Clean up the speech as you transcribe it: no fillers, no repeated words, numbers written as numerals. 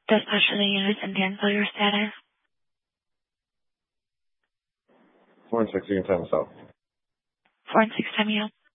Dispatch to the unit in Danville, your status. 4 and 6, you can time us out. 4 and 6, time you.